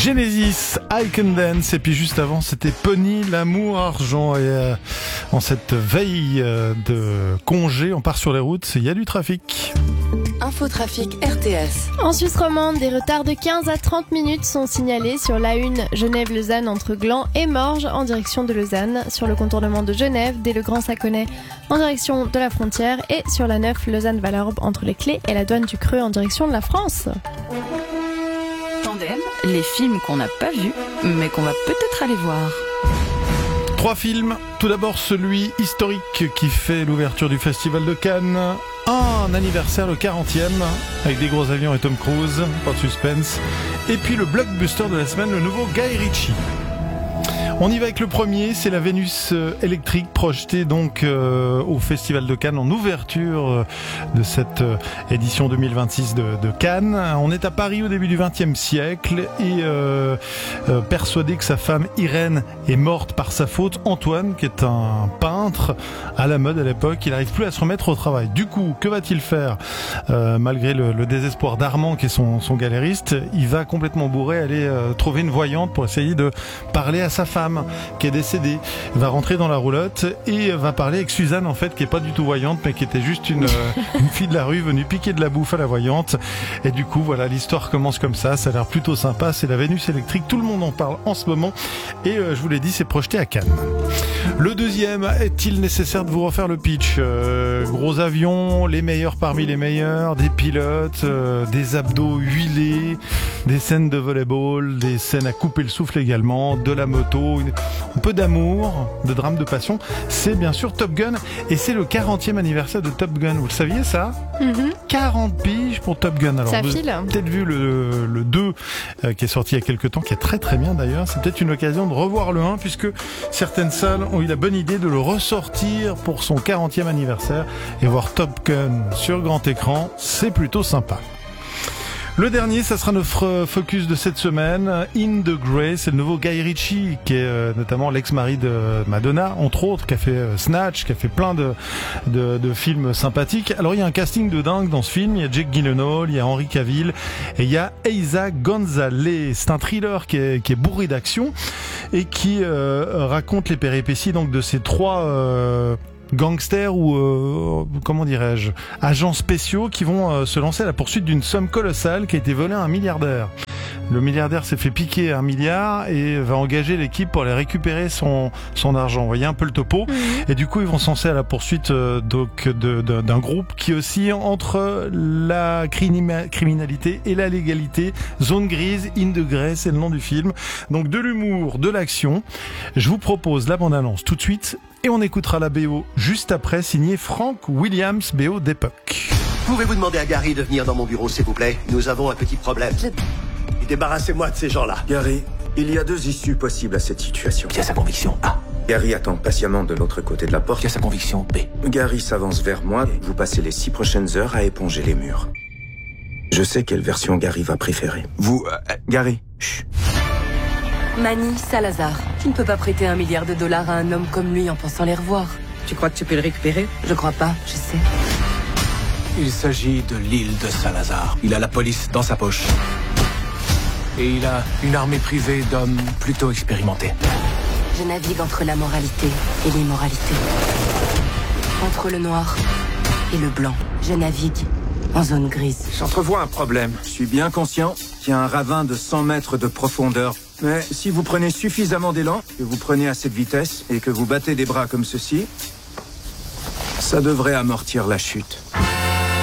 Genesis, I Can Dance, et puis juste avant c'était Pony, l'amour argent, et en cette veille de congé, on part sur les routes, il y a du trafic. Infotrafic RTS. En Suisse romande, des retards de 15 à 30 minutes sont signalés sur l'A1 Genève-Lausanne entre Gland et Morges en direction de Lausanne, sur le contournement de Genève dès le Grand Saconnet en direction de la frontière et sur la 9 Lausanne-Valorbe entre les Clés et la douane du Creux en direction de la France. Tandem, les films qu'on n'a pas vus mais qu'on va peut-être aller voir. 3 films, tout d'abord celui historique qui fait l'ouverture du Festival de Cannes, un anniversaire, le 40e, avec des gros avions et Tom Cruise, pas de suspense, et puis le blockbuster de la semaine, le nouveau Guy Ritchie. On y va avec le premier, c'est la Vénus électrique projetée donc au Festival de Cannes en ouverture de cette édition 2026 de Cannes. On est à Paris au début du XXe siècle et persuadé que sa femme Irène est morte par sa faute, Antoine, qui est un peintre à la mode à l'époque, il n'arrive plus à se remettre au travail. Du coup, que va-t-il faire malgré le désespoir d'Armand qui est son galériste? Il va complètement bourré aller trouver une voyante pour essayer de parler à sa femme qui est décédée. Il va rentrer dans la roulotte et va parler avec Suzanne, en fait, qui est pas du tout voyante mais qui était juste une fille de la rue venue piquer de la bouffe à la voyante. Et du coup, voilà, l'histoire commence comme ça a l'air plutôt sympa, c'est la Vénus électrique, tout le monde en parle en ce moment et je vous l'ai dit, c'est projeté à Cannes. Le deuxième, est-il nécessaire de vous refaire le pitch? Gros avion, les meilleurs parmi les meilleurs, des pilotes, des abdos huilés, des scènes de volleyball, des scènes à couper le souffle également, de la moto, un peu d'amour, de drame de passion. C'est bien sûr Top Gun et c'est le 40e anniversaire de Top Gun. Vous le saviez ça? 40 piges pour Top Gun. Alors, ça vous file. avez peut-être vu le 2 qui est sorti il y a quelques temps, qui est très très bien d'ailleurs. C'est peut-être une occasion de revoir le 1 puisque certaines salles ont eu la bonne idée de le ressortir pour son 40e anniversaire et voir Top Gun sur grand écran, c'est plutôt sympa. Le dernier, ça sera notre focus de cette semaine, In the Grey, c'est le nouveau Guy Ritchie, qui est notamment l'ex-mari de Madonna, entre autres, qui a fait Snatch, qui a fait plein de films sympathiques. Alors il y a un casting de dingue dans ce film, il y a Jake Gyllenhaal, il y a Henry Cavill, et il y a Eiza González. C'est un thriller qui est bourré d'action, et qui raconte les péripéties donc de ces 3... gangsters ou comment dirais-je, agents spéciaux qui vont se lancer à la poursuite d'une somme colossale qui a été volée à un milliardaire. Le milliardaire s'est fait piquer 1 milliard et va engager l'équipe pour aller récupérer son argent. Vous voyez un peu le topo. Et du coup, ils vont se lancer à la poursuite d'un groupe qui oscille entre la criminalité et la légalité. Zone grise, In the Grey, c'est le nom du film. Donc de l'humour, de l'action. Je vous propose la bande-annonce tout de suite. Et on écoutera la BO juste après, signée Frank Williams, BO d'époque. Pouvez-vous demander à Gary de venir dans mon bureau, s'il vous plaît? Nous avons un petit problème. Débarrassez-moi de ces gens-là. Gary, il y a 2 issues possibles à cette situation. Qui a sa conviction A. Gary attend patiemment de l'autre côté de la porte. Qui a sa conviction B. Gary s'avance vers moi. Vous passez les 6 prochaines heures à éponger les murs. Je sais quelle version Gary va préférer. Vous... Gary, chut. Manny Salazar. Tu ne peux pas prêter $1 milliard à un homme comme lui en pensant les revoir. Tu crois que tu peux le récupérer? Je crois pas, je sais. Il s'agit de l'île de Salazar. Il a la police dans sa poche. Et il a une armée privée d'hommes plutôt expérimentés. Je navigue entre la moralité et l'immoralité. Entre le noir et le blanc. Je navigue en zone grise. J'entrevois un problème. Je suis bien conscient qu'il y a un ravin de 100 mètres de profondeur. Mais si vous prenez suffisamment d'élan, que vous prenez à cette vitesse et que vous battez des bras comme ceci, ça devrait amortir la chute.